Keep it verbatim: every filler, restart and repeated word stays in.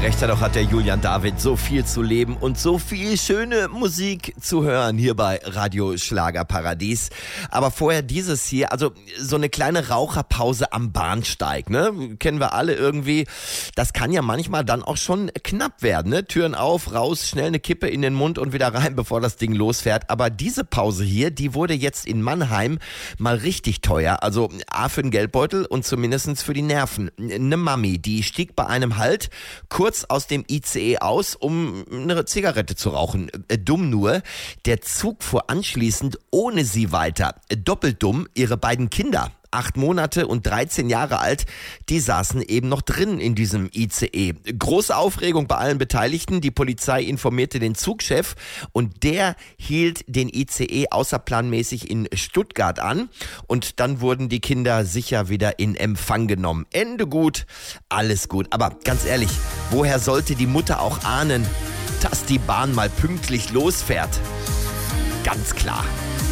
Recht hat auch hat der Julian David, so viel zu leben und so viel schöne Musik zu hören hier bei Radio Schlagerparadies. Aber vorher dieses hier, also so eine kleine Raucherpause am Bahnsteig, ne? Kennen wir alle irgendwie. Das kann ja manchmal dann auch schon knapp werden, ne? Türen auf, raus, schnell eine Kippe in den Mund und wieder rein, bevor das Ding losfährt. Aber diese Pause hier, die wurde jetzt in Mannheim mal richtig teuer. Also A für den Geldbeutel und zumindest für die Nerven. Eine Mami, die stieg bei einem Halt kurz aus dem I C E aus, um eine Zigarette zu rauchen. Dumm nur, der Zug fuhr anschließend ohne sie weiter. Doppelt dumm, ihre beiden Kinder, acht Monate und dreizehn Jahre alt, die saßen eben noch drin in diesem I C E. Große Aufregung bei allen Beteiligten. Die Polizei informierte den Zugchef und der hielt den I C E außerplanmäßig in Stuttgart an und dann wurden die Kinder sicher wieder in Empfang genommen. Ende gut, alles gut. Aber ganz ehrlich, woher sollte die Mutter auch ahnen, dass die Bahn mal pünktlich losfährt? Ganz klar.